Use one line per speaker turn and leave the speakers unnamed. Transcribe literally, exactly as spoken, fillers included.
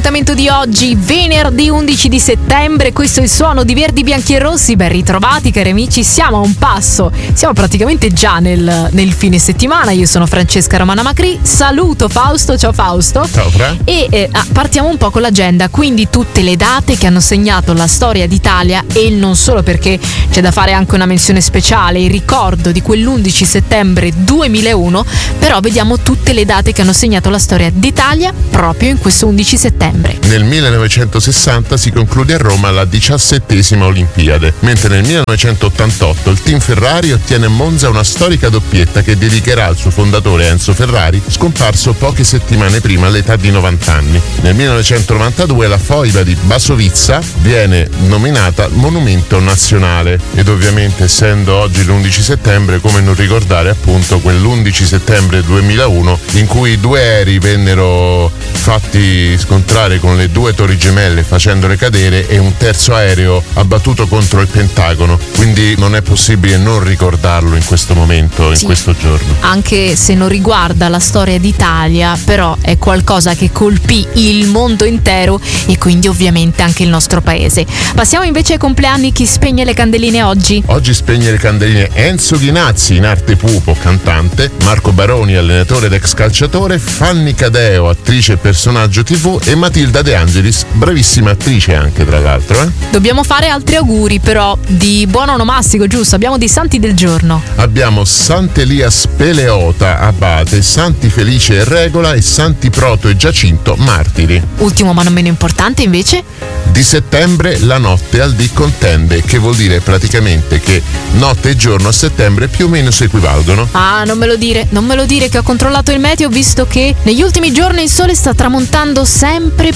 appuntamento di oggi, venerdì undici di settembre. Questo è il suono di Verdi, Bianchi e Rossi. Ben ritrovati, cari amici. Siamo a un passo, siamo praticamente già nel, nel fine settimana. Io sono Francesca Romana Macri. Saluto Fausto. Ciao Fausto.
Ciao Fra.
E eh, partiamo un po' con l'agenda. Quindi tutte le date che hanno segnato la storia d'Italia, e non solo, perché c'è da fare anche una menzione speciale, il ricordo di quell'undici settembre duemilauno. Però vediamo tutte le date che hanno segnato la storia d'Italia proprio in questo undici settembre.
Nel millenovecentosessanta si conclude a Roma la diciassettesima Olimpiade, mentre nel millenovecentottantotto il team Ferrari ottiene a Monza una storica doppietta che dedicherà al suo fondatore Enzo Ferrari, scomparso poche settimane prima all'età di novanta anni. Nel millenovecentonovantadue la foiba di Basovizza viene nominata monumento nazionale, ed ovviamente, essendo oggi l'undici settembre, come non ricordare appunto quell'undici settembre duemilauno in cui due aerei vennero fatti scontrare con le due torri gemelle facendole cadere, e un terzo aereo abbattuto contro il Pentagono. Quindi non è possibile non ricordarlo in questo momento, in
sì,
questo giorno.
Anche se non riguarda la storia d'Italia, però è qualcosa che colpì il mondo intero e quindi ovviamente anche il nostro paese. Passiamo invece ai compleanni. Chi spegne le candeline oggi?
Oggi spegne le candeline Enzo Ghinazzi, in arte pupo, cantante, Marco Baroni, allenatore ed ex calciatore, Fanny Cadeo, attrice e personaggio tivù, e Matilda De Angelis, bravissima attrice anche, tra l'altro. Eh?
Dobbiamo fare altri auguri però di buon onomastico, giusto? Abbiamo dei santi del giorno.
Abbiamo Sant'Elia Speleota, abate, Santi Felice e Regola e Santi Proto e Giacinto, martiri.
Ultimo ma non meno importante invece,
di settembre la notte al dì contende, che vuol dire praticamente che notte e giorno a settembre più o meno si equivalgono.
Ah, non me lo dire, non me lo dire che ho controllato il meteo, ho visto che negli ultimi giorni il sole sta tramontando sempre